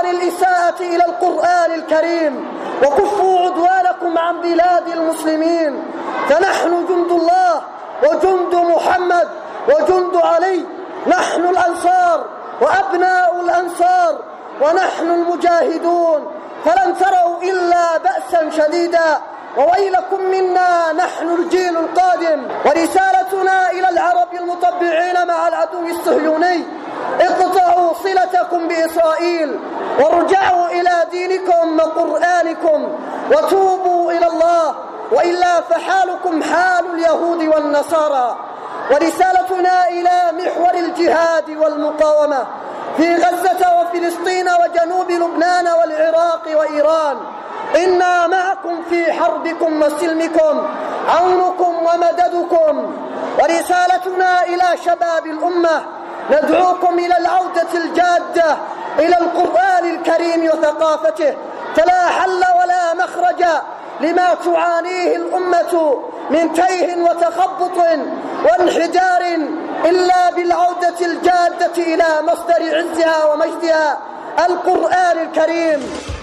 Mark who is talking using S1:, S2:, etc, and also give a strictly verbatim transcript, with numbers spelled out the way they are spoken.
S1: عن الإساءة إلى القرآن الكريم، وكفوا عدوانكم عن بلاد المسلمين، فنحن جند الله وجند محمد وجند علي، نحن الأنصار وأبناء الأنصار ونحن المجاهدون، فلن تروا إلا بأسا شديدا، وويلكم منا نحن الجيل القادم. ورسالتنا إلى العرب المطبعين مع العدو الصهيوني: اقطعوا صلتكم بإسرائيل وارجعوا إلى دينكم وقرآنكم وتوبوا إلى الله، وإلا فحالكم حال اليهود والنصارى. ورسالتنا إلى محور الجهاد والمقاومة في غزة وفلسطين وجنوب لبنان والعراق وإيران: إنا معكم في حربكم وسلمكم، عونكم ومددكم. ورسالتنا إلى شباب الأمة: ندعوكم إلى العودة الجادة إلى القرآن الكريم وثقافته، فلا حل ولا مخرج لما تعانيه الأمة من تيه وتخبط وانحدار إلا بالعودة الجادة إلى مصدر عزها ومجدها، القرآن الكريم.